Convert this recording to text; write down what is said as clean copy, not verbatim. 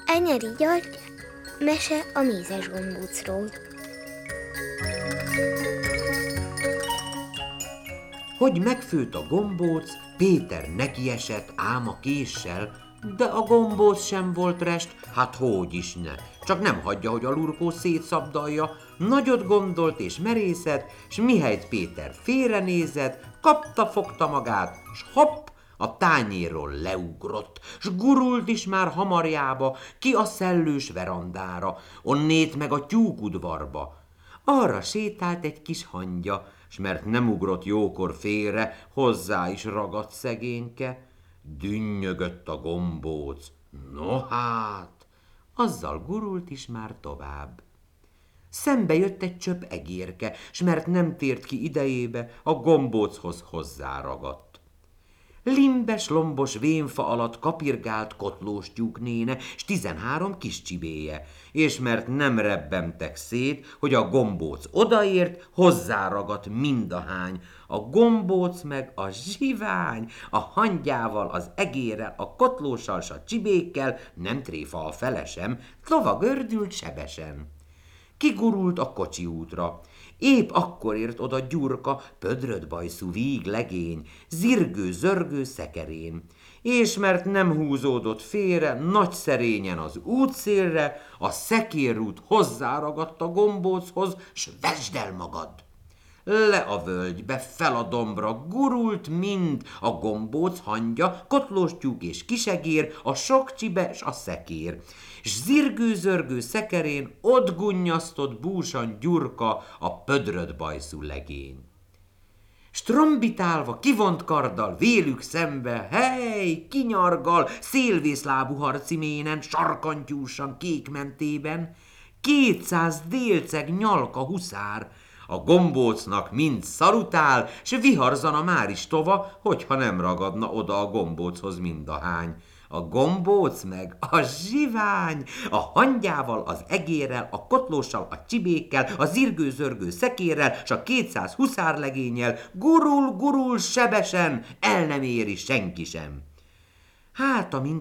Enyeri György, mese a mézes gombócról. Hogy megfőtt a gombóc, Péter nekiesett ám a késsel, de a gombóc sem volt rest, hát hogy is ne. Csak nem hagyja, hogy a lurkó szétszabdalja, nagyot gondolt és merészet, s mihelyt Péter félrenézett, fogta magát, s hopp, a tányérról leugrott, s gurult is már hamarjába, ki a szellős verandára, onnét meg a tyúkudvarba. Arra sétált egy kis hangya, s mert nem ugrott jókor félre, hozzá is ragadt szegényke. Dünnyögött a gombóc. No hát, azzal gurult is már tovább. Szembe jött egy csöp egérke, s mert nem tért ki idejébe, a gombóchoz hozzáragadt. Limbes, lombos vénfa alatt kapirgált kotlós tyúknéne, s 13 kis csibéje, és mert nem rebbemtek szét, hogy a gombóc odaért, hozzáragadt mindahány, a gombóc meg a zsivány, a hangyával, az egérrel, a kotlóssal, s a csibékkel, nem tréfa a felesem, lova gördült sebesen. Kigurult a kocsi útra. Épp akkor ért oda Gyurka, pödröt bajszú víg legény, zirgő-zörgő szekerén. És mert nem húzódott félre, nagy szerényen az útszélre, a szekérút hozzáragadt a gombóchoz, s vesd el magad! Le a völgybe, fel a dombra, gurult mind a gombóc, hangya, kotlós tyúk és kisegér, a sok csibe s a szekér. S zirgő-zörgő szekerén ott gunnyasztott búsan Gyurka, a pödröt bajszú legény. S trombitálva, kivont karddal, vélük szembe, hely, kinyargal, szélvészlábú harciménen, sarkantyúsan, kékmentében, 200 délceg nyalka huszár, a gombócnak mind szarutál, s viharzana már is tova, hogyha nem ragadna oda a gombóchoz mindahány. A gombóc meg a zsivány, a hangyával, az egérrel, a kotlóssal, a csibékkel, a zirgő-zörgő szekérrel, s a 200 huszárlegénnyel gurul sebesen, el nem éri senki sem. Hát, amint